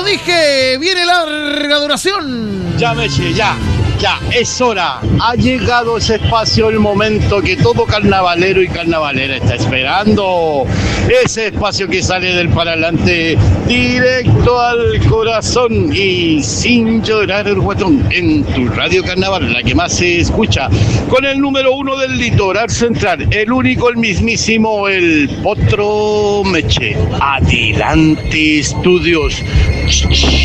dije, viene larga duración. Ya, Meche, ya, es hora. Ha llegado ese espacio, el momento que todo carnavalero y carnavalera está esperando. Ese espacio que sale del parlante directo al corazón y sin llorar el guatón. En tu radio carnaval, la que más se escucha, con el número 1 del litoral central, el único, el mismísimo, el Potro Meche. Adelante, estudios.